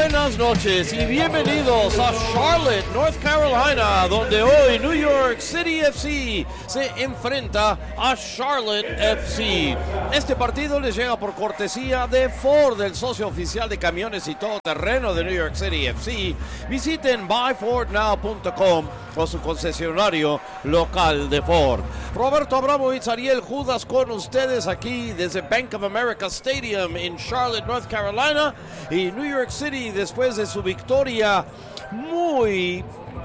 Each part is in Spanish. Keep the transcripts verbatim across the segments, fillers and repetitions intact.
buenas noches y bienvenidos a Charlotte, North Carolina, donde hoy New York City F C se enfrenta a Charlotte F C. Este partido les llega por cortesía de Ford, el socio oficial de camiones y todoterreno de New York City F C. Visiten buy ford now punto com o su concesionario local de Ford. Roberto Abramovich, Ariel Judas con ustedes aquí desde Bank of America Stadium en Charlotte, North Carolina, y New York City, después de su victoria muy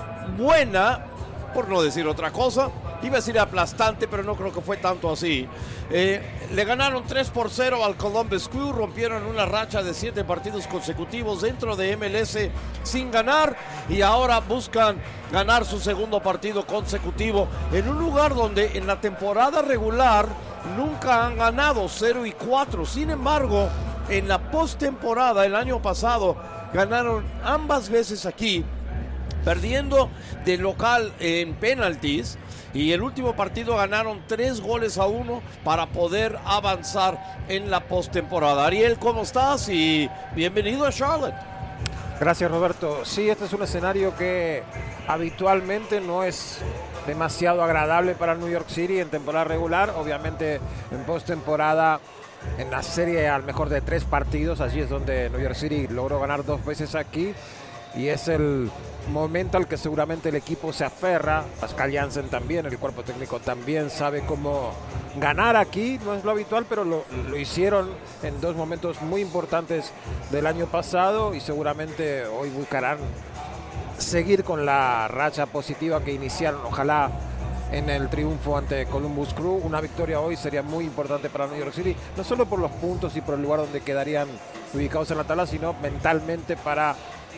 buena, por no decir otra cosa, iba a decir aplastante, pero no creo que fue tanto así. Eh, le ganaron tres por cero al Columbus Crew, rompieron una racha de siete partidos consecutivos dentro de M L S sin ganar, y ahora buscan ganar su segundo partido consecutivo en un lugar donde en la temporada regular nunca han ganado, cero y cuatro. Sin embargo, en la postemporada el año pasado ganaron ambas veces aquí, perdiendo de local en penalties, y el último partido ganaron tres goles a uno para poder avanzar en la postemporada. Ariel, ¿cómo estás? Y bienvenido a Charlotte. Gracias, Roberto. Sí, este es un escenario que habitualmente no es demasiado agradable para New York City en temporada regular. Obviamente en postemporada, en la serie al mejor de tres partidos, allí es donde New York City logró ganar dos veces aquí, y es el momento al que seguramente el equipo se aferra. Pascal Jansen también, el cuerpo técnico también sabe cómo ganar aquí, no es lo habitual, pero lo, lo hicieron en dos momentos muy importantes del año pasado, y seguramente hoy buscarán seguir con la racha positiva que iniciaron, ojalá en el triunfo ante Columbus Crew. Una victoria hoy sería muy importante para New York City, no solo por los puntos y por el lugar donde quedarían ubicados en la tabla, sino mentalmente para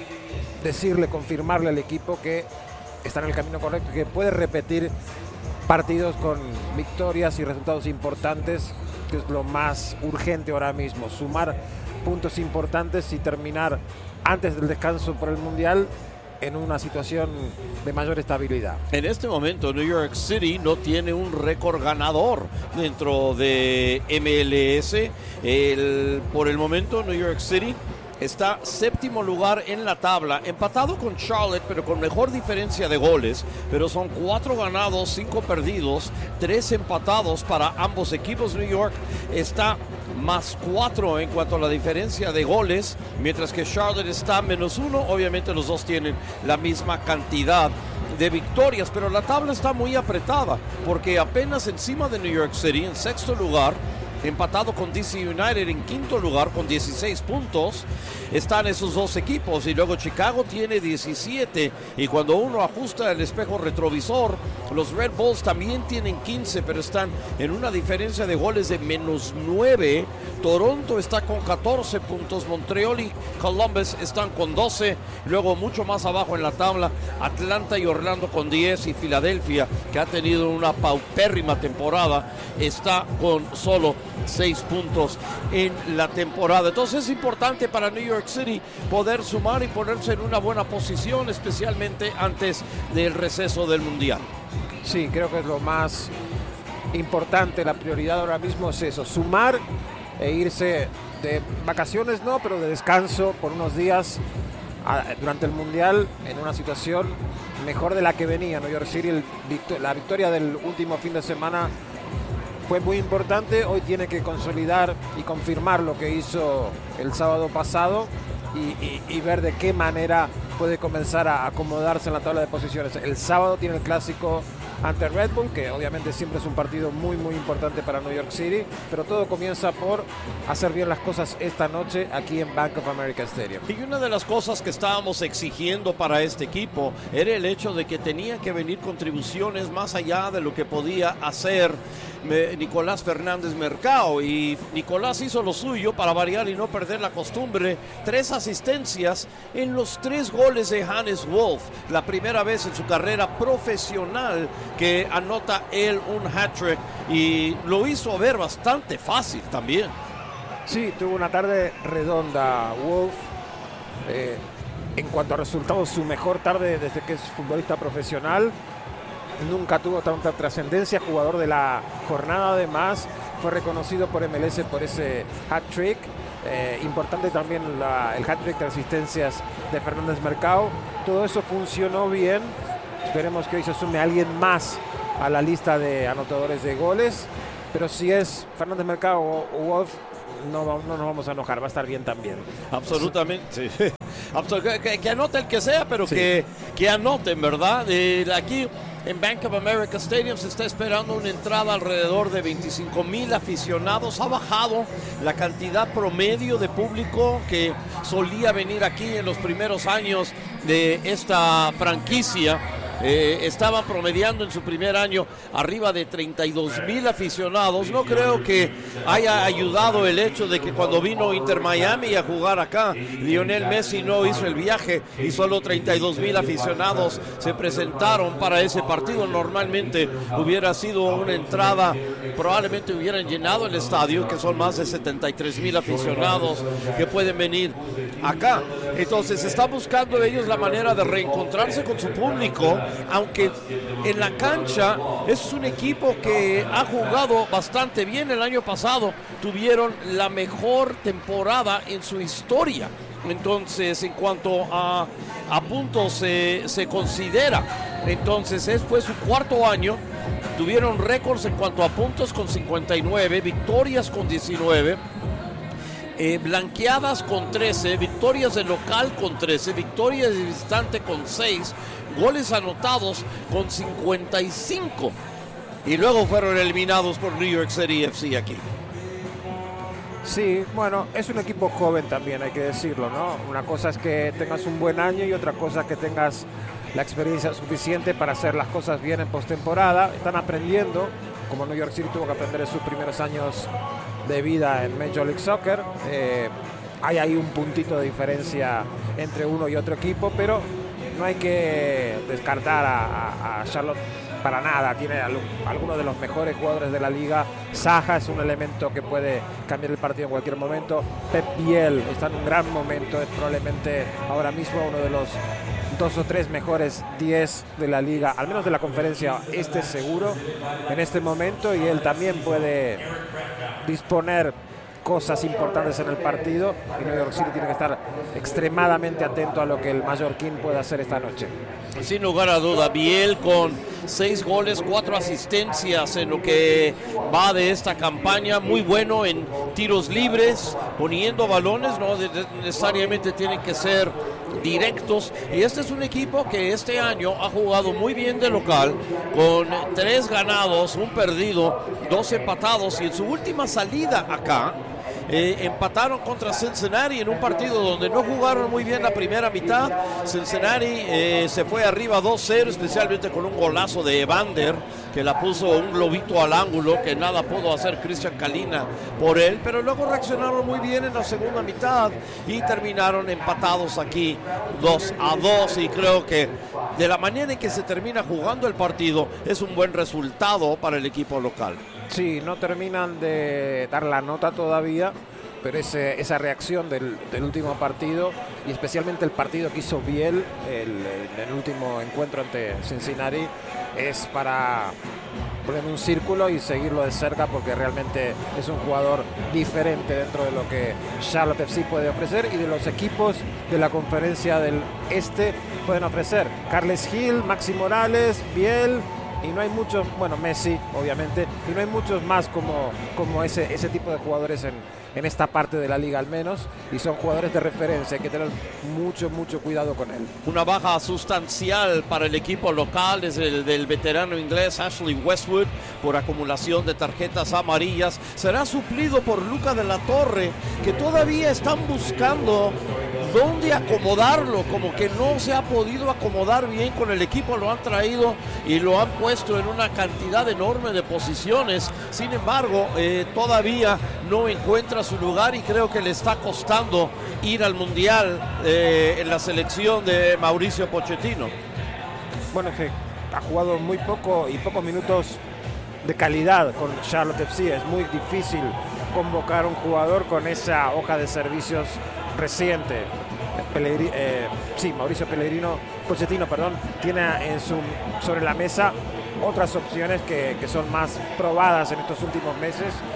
decirle, confirmarle al equipo que está en el camino correcto, que puede repetir partidos con victorias y resultados importantes, que es lo más urgente ahora mismo, sumar puntos importantes y terminar antes del descanso por el Mundial en una situación de mayor estabilidad. En este momento New York City no tiene un récord ganador dentro de M L S. El, por el momento New York City está séptimo lugar en la tabla, empatado con Charlotte, pero con mejor diferencia de goles. Pero son cuatro ganados, cinco perdidos, tres empatados para ambos equipos. New York está más cuatro en cuanto a la diferencia de goles, mientras que Charlotte está menos uno. Obviamente los dos tienen la misma cantidad de victorias, pero la tabla está muy apretada, porque apenas encima de New York City, en sexto lugar, empatado con D C United en quinto lugar con dieciséis puntos, están esos dos equipos, y luego Chicago tiene diecisiete, y cuando uno ajusta el espejo retrovisor, los Red Bulls también tienen quince, pero están en una diferencia de goles de menos nueve. Toronto está con catorce puntos, Montreal y Columbus están con doce, luego mucho más abajo en la tabla Atlanta y Orlando con diez, y Filadelfia, que ha tenido una paupérrima temporada, está con solo seis puntos en la temporada. Entonces es importante para New York City poder sumar y ponerse en una buena posición, especialmente antes del receso del Mundial. Sí, creo que es lo más importante, la prioridad ahora mismo es eso, sumar e irse de vacaciones, no, pero de descanso por unos días a, durante el Mundial en una situación mejor de la que venía New York City. El, la victoria del último fin de semana fue muy importante. Hoy tiene que consolidar y confirmar lo que hizo el sábado pasado y, y, y ver de qué manera puede comenzar a acomodarse en la tabla de posiciones. El sábado tiene el clásico ante Red Bull, que obviamente siempre es un partido muy muy importante para New York City, pero todo comienza por hacer bien las cosas esta noche aquí en Bank of America Stadium. Y una de las cosas que estábamos exigiendo para este equipo era el hecho de que tenía que venir contribuciones más allá de lo que podía hacer Nicolás Fernández Mercado, y Nicolás hizo lo suyo para variar y no perder la costumbre. Tres asistencias en los tres goles de Hannes Wolf, la primera vez en su carrera profesional que anota él un hat-trick, y lo hizo ver bastante fácil también. Sí, tuvo una tarde redonda Wolf. Eh, en cuanto a resultados, su mejor tarde desde que es futbolista profesional. Nunca tuvo tanta trascendencia, jugador de la jornada además, fue reconocido por M L S por ese hat-trick. Eh, importante también la, el hat-trick de asistencias de Fernández Mercado. Todo eso funcionó bien. Esperemos que hoy se sume alguien más a la lista de anotadores de goles. Pero si es Fernández Mercado o, o Wolf, no, no nos vamos a enojar, va a estar bien también. Absolutamente, sí. Absolut que, que anote el que sea, pero sí. que, que anoten, ¿verdad? Eh, aquí en Bank of America Stadium se está esperando una entrada alrededor de veinticinco mil aficionados. Ha bajado la cantidad promedio de público que solía venir aquí en los primeros años de esta franquicia. Eh, estaban promediando en su primer año arriba de treinta y dos mil aficionados. No creo que haya ayudado el hecho de que cuando vino Inter Miami a jugar acá, Lionel Messi no hizo el viaje y solo treinta y dos mil aficionados se presentaron para ese partido. Normalmente hubiera sido una entrada, probablemente hubieran llenado el estadio, que son más de setenta y tres mil aficionados que pueden venir acá. Entonces están buscando ellos la manera de reencontrarse con su público, aunque en la cancha es un equipo que ha jugado bastante bien. El año pasado tuvieron la mejor temporada en su historia. Entonces, en cuanto a, a puntos se, se considera, entonces es, fue su cuarto año. Tuvieron récords en cuanto a puntos con cincuenta y nueve, victorias con diecinueve, eh, blanqueadas con trece, victorias de local con trece, victorias de visitante con seis, goles anotados con cincuenta y cinco, y luego fueron eliminados por New York City F C aquí. Sí, bueno, es un equipo joven también, hay que decirlo, ¿no? Una cosa es que tengas un buen año y otra cosa es que tengas la experiencia suficiente para hacer las cosas bien en postemporada. Están aprendiendo, como New York City tuvo que aprender en sus primeros años de vida en Major League Soccer. Eh, hay ahí un puntito de diferencia entre uno y otro equipo, pero no hay que descartar a, a, a Charlotte para nada. Tiene algunos de los mejores jugadores de la liga. Saha es un elemento que puede cambiar el partido en cualquier momento. Pep Biel está en un gran momento, es probablemente ahora mismo uno de los dos o tres mejores diez de la liga, al menos de la conferencia este seguro en este momento, y él también puede disponer cosas importantes en el partido, y New York City tiene que estar extremadamente atento a lo que el mallorquín puede hacer esta noche. Sin lugar a duda, Biel con seis goles, cuatro asistencias en lo que va de esta campaña, muy bueno en tiros libres, poniendo balones, no necesariamente tienen que ser directos, y este es un equipo que este año ha jugado muy bien de local, con tres ganados, un perdido, dos empatados, y en su última salida acá Eh, empataron contra Cincinnati en un partido donde no jugaron muy bien la primera mitad. Cincinnati eh, se fue arriba dos cero, especialmente con un golazo de Evander, que la puso un globito al ángulo, que nada pudo hacer Cristian Kalina por él, pero luego reaccionaron muy bien en la segunda mitad y terminaron empatados aquí dos a dos, y creo que de la manera en que se termina jugando el partido es un buen resultado para el equipo local. Sí, no terminan de dar la nota todavía, pero ese, esa reacción del, del último partido, y especialmente el partido que hizo Biel, el, el, el último encuentro ante Cincinnati, es para poner un círculo y seguirlo de cerca, porque realmente es un jugador diferente dentro de lo que Charlotte F C puede ofrecer y de los equipos de la conferencia del Este pueden ofrecer. Carles Gil, Maxi Morales, Biel, y no hay muchos, bueno, Messi obviamente, y no hay muchos más como, como ese, ese tipo de jugadores en, en esta parte de la liga al menos, y son jugadores de referencia, hay que tener mucho, mucho cuidado con él. Una baja sustancial para el equipo local es el del veterano inglés Ashley Westwood por acumulación de tarjetas amarillas. Será suplido por Luca de la Torre, que todavía están buscando dónde acomodarlo, como que no se ha podido acomodar bien con el equipo, lo han traído y lo han puesto en una cantidad enorme de posiciones. Sin embargo, eh, todavía no encuentra su lugar, y creo que le está costando ir al Mundial eh, en la selección de Mauricio Pochettino. Bueno, es que ha jugado muy poco y pocos minutos de calidad con Charlotte F C. Es muy difícil convocar a un jugador con esa hoja de servicios reciente. Pellegrini, eh, sí, Mauricio Pellegrino, Pochettino, perdón, tiene en su, sobre la mesa otras opciones que, que son más probadas en estos últimos meses,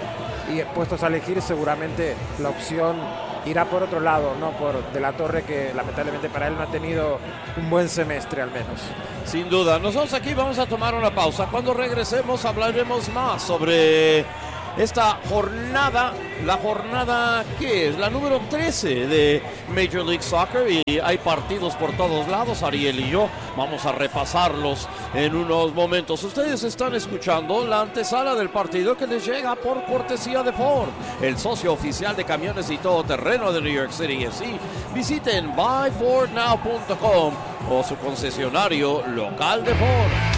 y puestos a elegir, seguramente la opción irá por otro lado, no por De la Torre, que lamentablemente para él no ha tenido un buen semestre al menos. Sin duda. Nosotros aquí vamos a tomar una pausa. Cuando regresemos hablaremos más sobre esta jornada, la jornada que es la número trece de Major League Soccer, y hay partidos por todos lados. Ariel y yo vamos a repasarlos en unos momentos. Ustedes están escuchando la antesala del partido que les llega por cortesía de Ford, el socio oficial de camiones y todoterreno de New York City F C. Visiten buy ford now punto com o su concesionario local de Ford.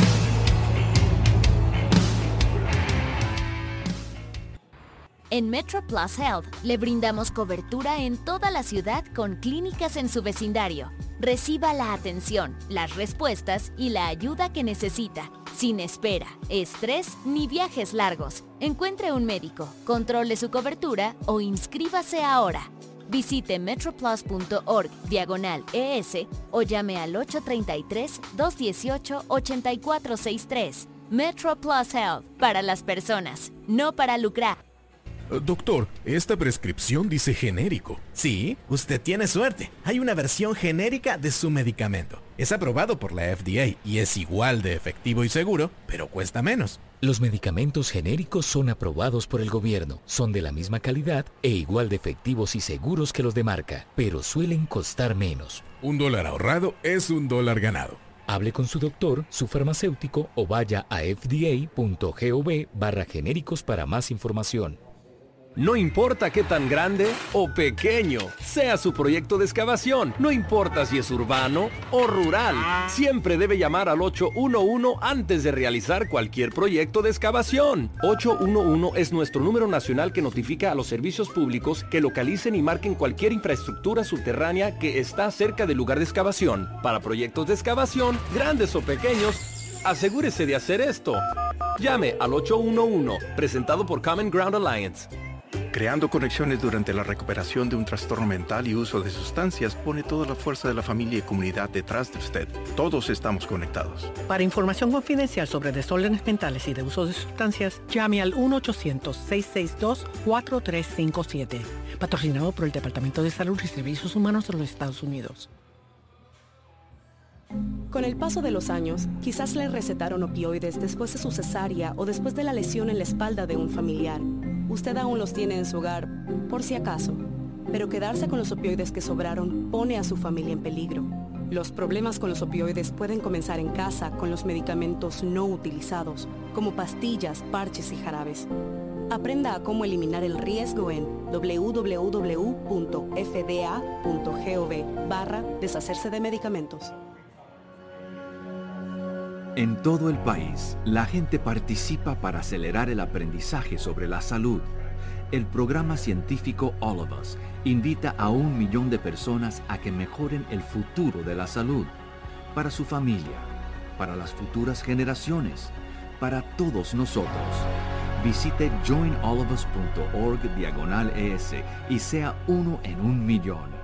En MetroPlus Health le brindamos cobertura en toda la ciudad con clínicas en su vecindario. Reciba la atención, las respuestas y la ayuda que necesita, sin espera, estrés ni viajes largos. Encuentre un médico, controle su cobertura o inscríbase ahora. Visite metroplus.org diagonal ES o llame al ocho tres tres, dos uno ocho, ocho cuatro seis tres. MetroPlus Health, para las personas, no para lucrar. Doctor, esta prescripción dice genérico. Sí, usted tiene suerte. Hay una versión genérica de su medicamento. Es aprobado por la F D A y es igual de efectivo y seguro, pero cuesta menos. Los medicamentos genéricos son aprobados por el gobierno, son de la misma calidad e igual de efectivos y seguros que los de marca, pero suelen costar menos. Un dólar ahorrado es un dólar ganado. Hable con su doctor, su farmacéutico o vaya a f d a punto gov barra genéricos para más información. No importa qué tan grande o pequeño sea su proyecto de excavación, no importa si es urbano o rural, siempre debe llamar al ocho uno uno antes de realizar cualquier proyecto de excavación. ocho uno uno es nuestro número nacional que notifica a los servicios públicos que localicen y marquen cualquier infraestructura subterránea que está cerca del lugar de excavación. Para proyectos de excavación, grandes o pequeños, asegúrese de hacer esto. Llame al ocho uno uno, presentado por Common Ground Alliance. Creando conexiones durante la recuperación de un trastorno mental y uso de sustancias pone toda la fuerza de la familia y comunidad detrás de usted. Todos estamos conectados. Para información confidencial sobre desórdenes mentales y de uso de sustancias, llame al uno ochocientos, seis seis dos, cuatro tres cinco siete. Patrocinado por el Departamento de Salud y Servicios Humanos de los Estados Unidos. Con el paso de los años, quizás le recetaron opioides después de su cesárea o después de la lesión en la espalda de un familiar. Usted aún los tiene en su hogar, por si acaso. Pero quedarse con los opioides que sobraron pone a su familia en peligro. Los problemas con los opioides pueden comenzar en casa con los medicamentos no utilizados, como pastillas, parches y jarabes. Aprenda a cómo eliminar el riesgo en doble u doble u doble u punto f d a punto gov barra deshacerse de medicamentos. En todo el país, la gente participa para acelerar el aprendizaje sobre la salud. El programa científico All of Us invita a un millón de personas a que mejoren el futuro de la salud, para su familia, para las futuras generaciones, para todos nosotros. Visite join all of us punto org diagonal es y sea uno en un millón.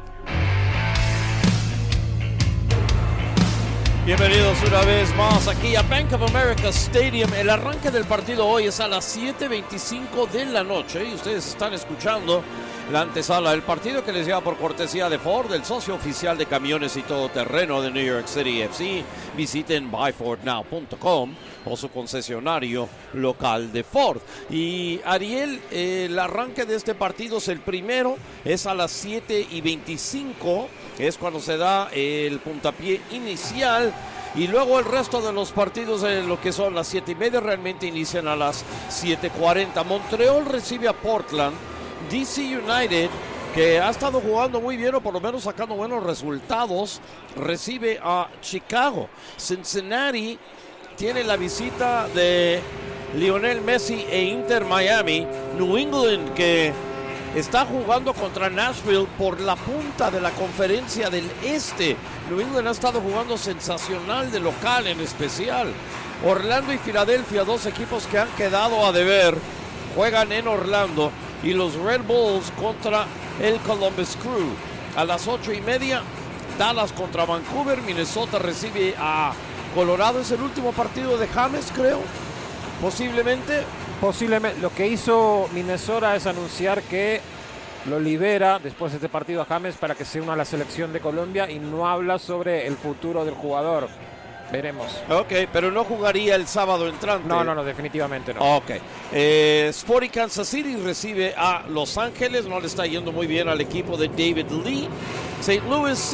Bienvenidos una vez más aquí a Bank of America Stadium. El arranque del partido hoy es a las siete veinticinco de la noche y ustedes están escuchando la antesala del partido que les llega por cortesía de Ford, el socio oficial de camiones y todoterreno de New York City F C. Visiten buy ford now punto com o su concesionario local de Ford. Y Ariel, eh, el arranque de este partido es el primero, es a las siete y veinticinco, es cuando se da el puntapié inicial. Y luego el resto de los partidos, eh, lo que son las siete y media, realmente inician a las siete cuarenta. Montreal recibe a Portland. D C United, que ha estado jugando muy bien o por lo menos sacando buenos resultados, recibe a Chicago. Cincinnati tiene la visita de Lionel Messi e Inter Miami. New England, que está jugando contra Nashville por la punta de la conferencia del Este. New England ha estado jugando sensacional de local en especial. Orlando y Filadelfia, dos equipos que han quedado a deber, juegan en Orlando. Y los Red Bulls contra el Columbus Crew. A las ocho y media, Dallas contra Vancouver. Minnesota recibe a Colorado. Es el último partido de James, creo. Posiblemente. Posiblemente. Lo que hizo Minnesota es anunciar que lo libera después de este partido a James para que se una a la selección de Colombia y no habla sobre el futuro del jugador. Veremos. Ok, pero no jugaría el sábado entrante. No, no, no, definitivamente no. Ok. Eh, Sporting Kansas City recibe a Los Ángeles. No le está yendo muy bien al equipo de David Lee. Saint Louis